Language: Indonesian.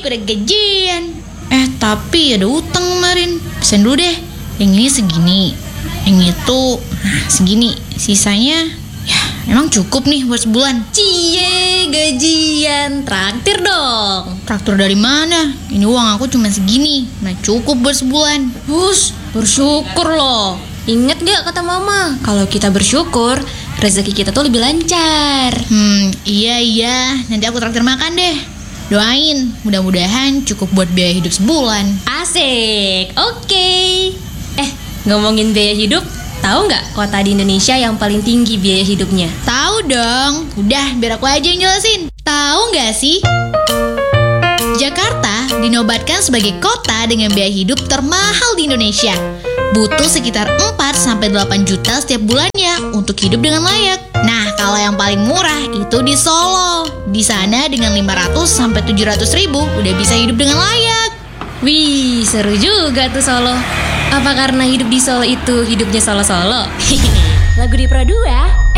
asik, udah gajian. Tapi ada utang kemarin. Pesen dulu deh. Yang ini segini, yang itu segini. Sisanya ya emang cukup nih buat sebulan. Cie, gajian, traktir dong. Traktor dari mana? Ini uang aku cuma segini, nah cukup buat sebulan. Hus, bersyukur loh. Ingat gak kata mama, kalau kita bersyukur, rezeki kita tuh lebih lancar. Iya, nanti aku traktir makan deh. Doain, mudah-mudahan cukup buat biaya hidup sebulan. Asik, oke. Ngomongin biaya hidup, tahu nggak kota di Indonesia yang paling tinggi biaya hidupnya? Tahu dong, udah biar aku aja yang jelasin. Tahu nggak sih? Jakarta dinobatkan sebagai kota dengan biaya hidup termahal di Indonesia. Butuh sekitar 4-8 juta setiap bulannya untuk hidup dengan layak. Nah, kalau yang paling murah itu di Solo. Di sana dengan 500-700 ribu udah bisa hidup dengan layak. Wih, seru juga tuh Solo. Apa karena hidup di Solo itu hidupnya Solo-Solo? Lagu di Pro 2